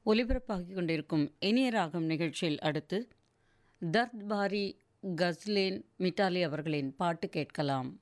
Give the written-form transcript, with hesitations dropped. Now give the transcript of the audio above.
ஒலிபரப்பாகிக் கொண்டிருக்கும் இனிய ராகம் நிகழ்ச்சியில் அடுத்து தர்த் பாரி கஸ்லேன் மிட்டாலி அவர்களின் பாட்டு கேட்கலாம்.